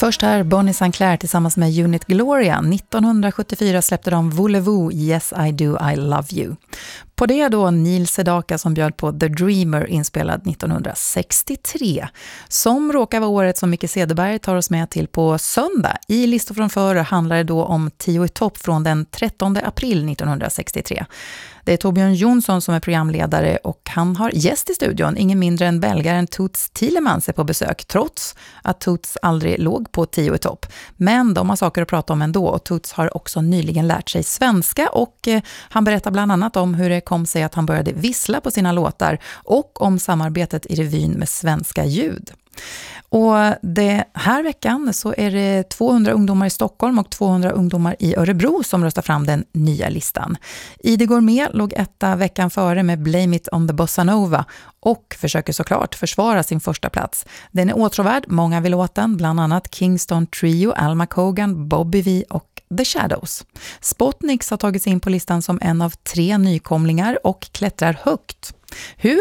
Först här Bonnie St. Clair tillsammans med Unit Gloria. 1974 släppte de Voulez-Vous, Yes I Do, I Love You. På det då Neil Sedaka som bjöd på The Dreamer, inspelad 1963. Som råkar vara året som Micke Cederberg tar oss med till på söndag. I listor från förr handlar det då om 10 i topp från den 13 april 1963. Det är Torbjörn Jonsson som är programledare och han har gäst i studion. Ingen mindre än belgaren Toots Thielemans är på besök, trots att Toots aldrig låg på 10 i topp. Men de har saker att prata om ändå, och Toots har också nyligen lärt sig svenska och han berättar bland annat om hur det kom sig att han började vissla på sina låtar och om samarbetet i revyn med svenska ljud. Och det här veckan så är det 200 ungdomar i Stockholm och 200 ungdomar i Örebro som röstar fram den nya listan. Ide Gourmet låg etta veckan före med Blame It on the Bossa Nova och försöker såklart försvara sin första plats. Den är åtråvärd, många vill åt den, bland annat Kingston Trio, Alma Cogan, Bobby V och The Shadows. Spotniks har tagits in på listan som en av 3 nykomlingar och klättrar högt. Hur